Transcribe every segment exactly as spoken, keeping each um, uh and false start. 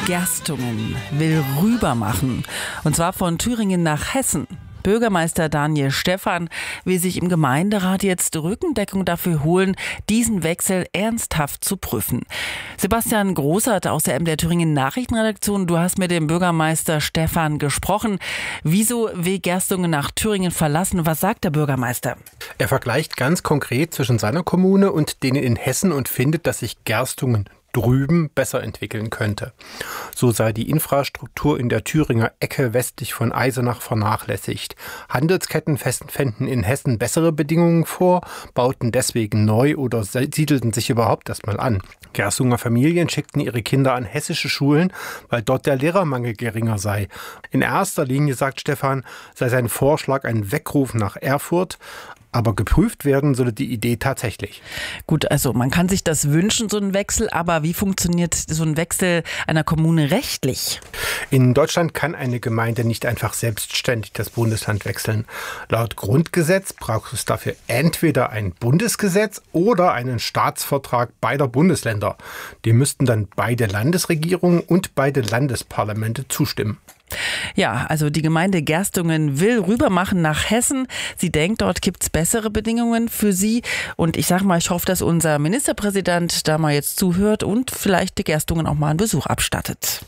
Gerstungen will rüber machen. Und zwar von Thüringen nach Hessen. Bürgermeister Daniel Stephan will sich im Gemeinderat jetzt Rückendeckung dafür holen, diesen Wechsel ernsthaft zu prüfen. Sebastian Großert aus der M D R Thüringen Nachrichtenredaktion, du hast mit dem Bürgermeister Stephan gesprochen. Wieso will Gerstungen nach Thüringen verlassen? Was sagt der Bürgermeister? Er vergleicht ganz konkret zwischen seiner Kommune und denen in Hessen und findet, dass sich Gerstungen drüben besser entwickeln könnte. So sei die Infrastruktur in der Thüringer Ecke westlich von Eisenach vernachlässigt. Handelsketten fänden in Hessen bessere Bedingungen vor, bauten deswegen neu oder siedelten sich überhaupt erstmal an. Gerstunger Familien schickten ihre Kinder an hessische Schulen, weil dort der Lehrermangel geringer sei. In erster Linie, sagt Stephan, sei sein Vorschlag ein Weckruf nach Erfurt, aber geprüft werden solle die Idee tatsächlich. Gut, also man kann sich das wünschen, so ein Wechsel, aber wie funktioniert so ein Wechsel einer Kommune rechtlich? In Deutschland kann eine Gemeinde nicht einfach selbstständig das Bundesland wechseln. Laut Grundgesetz braucht es dafür entweder ein Bundesgesetz oder einen Staatsvertrag beider Bundesländer. Dem müssten dann beide Landesregierungen und beide Landesparlamente zustimmen. Ja, also die Gemeinde Gerstungen will rübermachen nach Hessen. Sie denkt, dort gibt es bessere Bedingungen für sie. Und ich sage mal, ich hoffe, dass unser Ministerpräsident da mal jetzt zuhört und vielleicht die Gerstungen auch mal einen Besuch abstattet.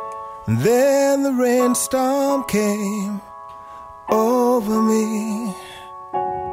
Then the rainstorm came over me.